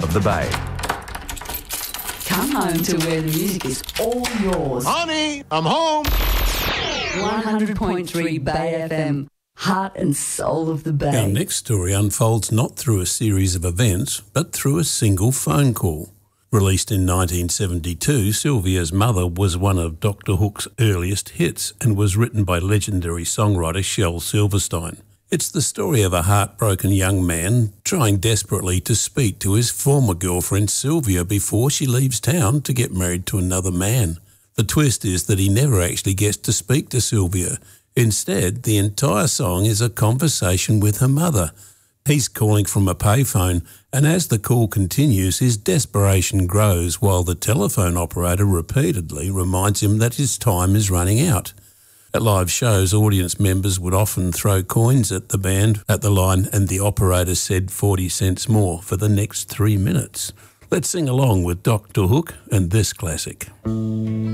of the Bay. Come home to where the music is all yours. Honey, I'm home. 100.3 Bay FM, heart and soul of the Bay. Our next story unfolds not through a series of events, but through a single phone call. Released in 1972, Sylvia's Mother was one of Dr. Hook's earliest hits and was written by legendary songwriter Shel Silverstein. It's the story of a heartbroken young man trying desperately to speak to his former girlfriend Sylvia before she leaves town to get married to another man. The twist is that he never actually gets to speak to Sylvia. Instead, the entire song is a conversation with her mother. He's calling from a payphone, and as the call continues, his desperation grows while the telephone operator repeatedly reminds him that his time is running out. At live shows, audience members would often throw coins at the band at the line, and the operator said 40 cents more for the next 3 minutes. Let's sing along with Dr. Hook and this classic.